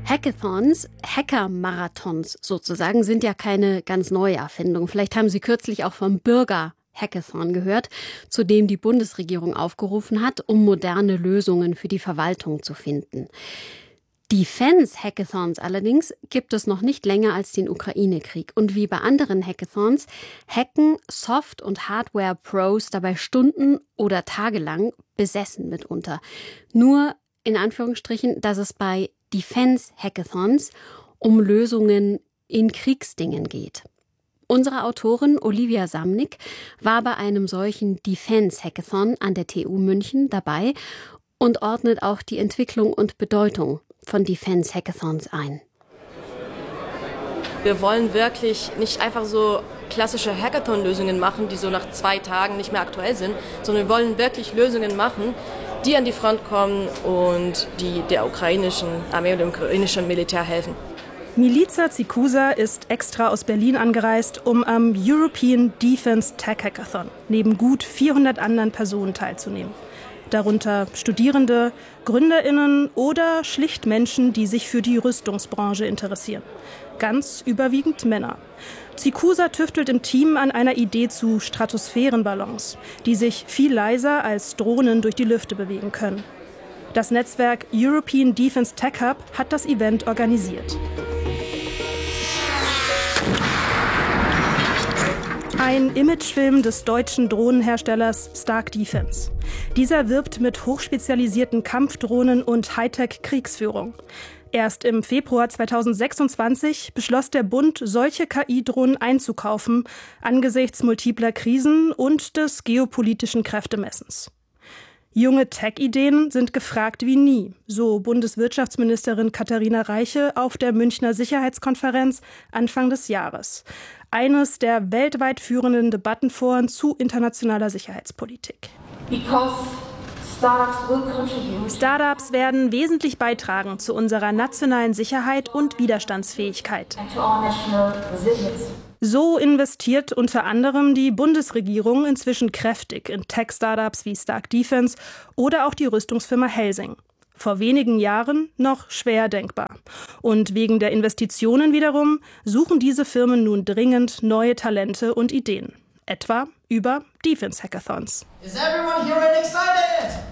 Hackathons, Hacker-Marathons sozusagen, sind ja keine ganz neue Erfindung. Vielleicht haben Sie kürzlich auch vom Bürger-Hackathon gehört, zu dem die Bundesregierung aufgerufen hat, um moderne Lösungen für die Verwaltung zu finden. Defense-Hackathons allerdings gibt es noch nicht länger als den Ukraine-Krieg. Und wie bei anderen Hackathons hacken Soft- und Hardware-Pros dabei Stunden oder tagelang, besessen mitunter. Nur in Anführungsstrichen, dass es bei Defense-Hackathons um Lösungen in Kriegsdingen geht. Unsere Autorin Olivia Samnick war bei einem solchen Defense-Hackathon an der TU München dabei und ordnet auch die Entwicklung und Bedeutung von Defense-Hackathons ein. Wir wollen wirklich nicht einfach so klassische Hackathon-Lösungen machen, die so nach 2 Tagen nicht mehr aktuell sind, sondern wir wollen wirklich Lösungen machen, die an die Front kommen und die der ukrainischen Armee und dem ukrainischen Militär helfen. Milica Zikusa ist extra aus Berlin angereist, um am European Defense Tech Hackathon neben gut 400 anderen Personen teilzunehmen. Darunter Studierende, GründerInnen oder schlicht Menschen, die sich für die Rüstungsbranche interessieren. Ganz überwiegend Männer. Zikusa tüftelt im Team an einer Idee zu Stratosphärenballons, die sich viel leiser als Drohnen durch die Lüfte bewegen können. Das Netzwerk European Defense Tech Hub hat das Event organisiert. Ein Imagefilm des deutschen Drohnenherstellers Stark Defense. Dieser wirbt mit hochspezialisierten Kampfdrohnen und Hightech-Kriegsführung. Erst im Februar 2026 beschloss der Bund, solche KI-Drohnen einzukaufen, angesichts multipler Krisen und des geopolitischen Kräftemessens. Junge Tech-Ideen sind gefragt wie nie, so Bundeswirtschaftsministerin Katharina Reiche auf der Münchner Sicherheitskonferenz Anfang des Jahres. Eines der weltweit führenden Debattenforen zu internationaler Sicherheitspolitik. Startups werden wesentlich beitragen zu unserer nationalen Sicherheit und Widerstandsfähigkeit. So investiert unter anderem die Bundesregierung inzwischen kräftig in Tech-Startups wie Stark Defense oder auch die Rüstungsfirma Helsing. Vor wenigen Jahren noch schwer denkbar. Und wegen der Investitionen wiederum suchen diese Firmen nun dringend neue Talente und Ideen. Etwa über Defense-Hackathons. Is everyone here and excited?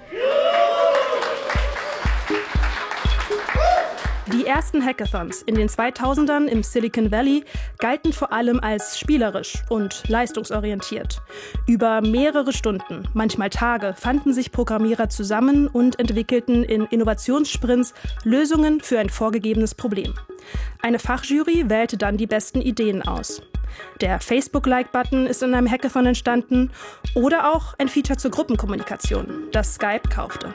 Die ersten Hackathons in den 2000ern im Silicon Valley galten vor allem als spielerisch und leistungsorientiert. Über mehrere Stunden, manchmal Tage, fanden sich Programmierer zusammen und entwickelten in Innovationssprints Lösungen für ein vorgegebenes Problem. Eine Fachjury wählte dann die besten Ideen aus. Der Facebook-Like-Button ist in einem Hackathon entstanden oder auch ein Feature zur Gruppenkommunikation, das Skype kaufte.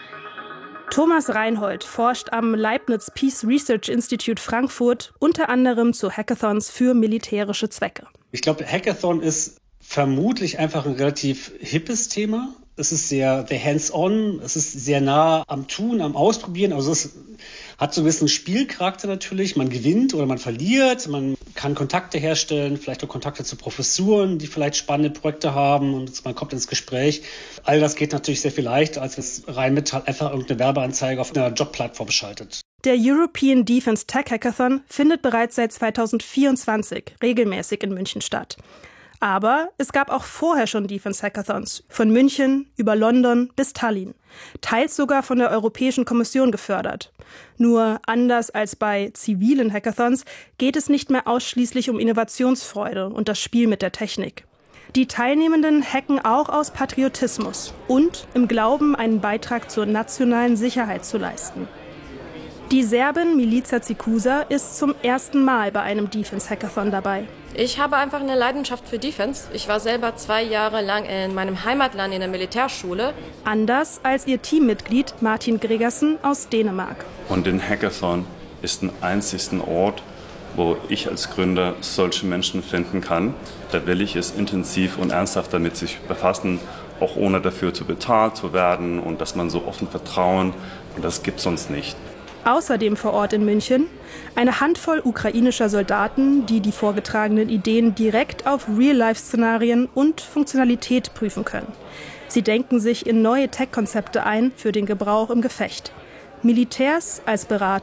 Thomas Reinhold forscht am Leibniz Peace Research Institute Frankfurt unter anderem zu Hackathons für militärische Zwecke. Ich glaube, Hackathon ist vermutlich einfach ein relativ hippes Thema. Es ist sehr hands-on, es ist sehr nah am Tun, am Ausprobieren. Also es hat so ein bisschen Spielcharakter natürlich. Man gewinnt oder man verliert, man kann Kontakte herstellen, vielleicht auch Kontakte zu Professuren, die vielleicht spannende Projekte haben und man kommt ins Gespräch. All das geht natürlich sehr viel leichter, als wenn es Rheinmetall einfach irgendeine Werbeanzeige auf einer Jobplattform schaltet. Der European Defense Tech Hackathon findet bereits seit 2024 regelmäßig in München statt. Aber es gab auch vorher schon Defense-Hackathons, von München über London bis Tallinn, teils sogar von der Europäischen Kommission gefördert. Nur anders als bei zivilen Hackathons geht es nicht mehr ausschließlich um Innovationsfreude und das Spiel mit der Technik. Die Teilnehmenden hacken auch aus Patriotismus und im Glauben, einen Beitrag zur nationalen Sicherheit zu leisten. Die Serbin Milica Zikusa ist zum ersten Mal bei einem Defense-Hackathon dabei. Ich habe einfach eine Leidenschaft für Defense. Ich war selber 2 Jahre lang in meinem Heimatland in der Militärschule. Anders als ihr Teammitglied Martin Gregersen aus Dänemark. Und den Hackathon ist ein einzigsten Ort, wo ich als Gründer solche Menschen finden kann. Da will ich es intensiv und ernsthaft damit sich befassen, auch ohne dafür zu bezahlt zu werden und dass man so offen vertrauen. Und das gibt es sonst nicht. Außerdem vor Ort in München eine Handvoll ukrainischer Soldaten, die die vorgetragenen Ideen direkt auf Real-Life-Szenarien und Funktionalität prüfen können. Sie denken sich in neue Tech-Konzepte ein für den Gebrauch im Gefecht. Militärs als Berater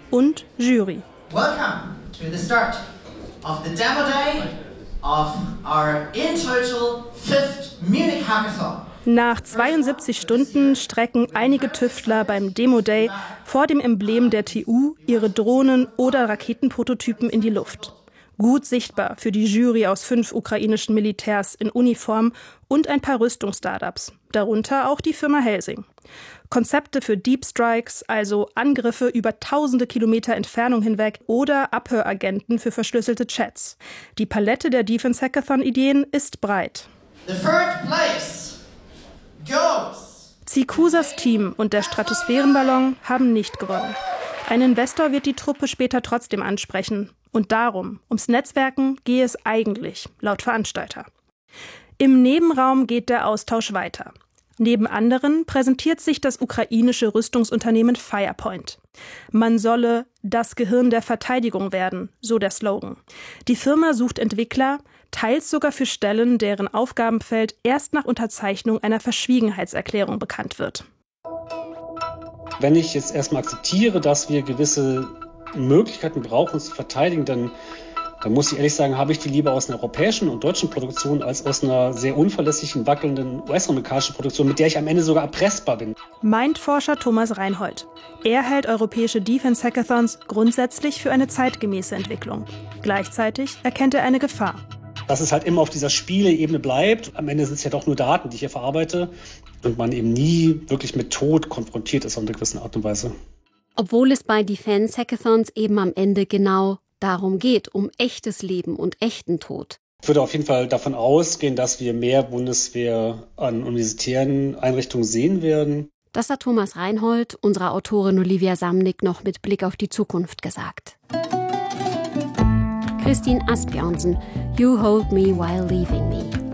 und Jury. Welcome to the start of the demo day of our in total 5th Munich Hackathon. Nach 72 Stunden strecken einige Tüftler beim Demo-Day vor dem Emblem der TU ihre Drohnen oder Raketenprototypen in die Luft. Gut sichtbar für die Jury aus 5 ukrainischen Militärs in Uniform und ein paar Rüstungsstartups, darunter auch die Firma Helsing. Konzepte für Deep Strikes, also Angriffe über tausende Kilometer Entfernung hinweg oder Abhöragenten für verschlüsselte Chats. Die Palette der Defense Hackathon-Ideen ist breit. The third place goes. Zikusas Team und der Stratosphärenballon haben nicht gewonnen. Ein Investor wird die Truppe später trotzdem ansprechen. Und darum, ums Netzwerken, gehe es eigentlich, laut Veranstalter. Im Nebenraum geht der Austausch weiter. Neben anderen präsentiert sich das ukrainische Rüstungsunternehmen Firepoint. Man solle das Gehirn der Verteidigung werden, so der Slogan. Die Firma sucht Entwickler, teils sogar für Stellen, deren Aufgabenfeld erst nach Unterzeichnung einer Verschwiegenheitserklärung bekannt wird. Wenn ich jetzt erstmal akzeptiere, dass wir gewisse Möglichkeiten brauchen, uns zu verteidigen, dann muss ich ehrlich sagen, habe ich die lieber aus einer europäischen und deutschen Produktion als aus einer sehr unverlässlichen, wackelnden US-amerikanischen Produktion, mit der ich am Ende sogar erpressbar bin. Meint Forscher Thomas Reinhold. Er hält europäische Defense-Hackathons grundsätzlich für eine zeitgemäße Entwicklung. Gleichzeitig erkennt er eine Gefahr. Dass es halt immer auf dieser Spieleebene bleibt. Am Ende sind es ja doch nur Daten, die ich hier verarbeite und man eben nie wirklich mit Tod konfrontiert ist auf eine gewisse Art und Weise. Obwohl es bei Defense Hackathons eben am Ende genau darum geht, um echtes Leben und echten Tod. Ich würde auf jeden Fall davon ausgehen, dass wir mehr Bundeswehr an universitären Einrichtungen sehen werden. Das hat Thomas Reinhold, unserer Autorin Olivia Samnick, noch mit Blick auf die Zukunft gesagt. Kristin Asbjørnsen, You Hold Me While Leaving Me.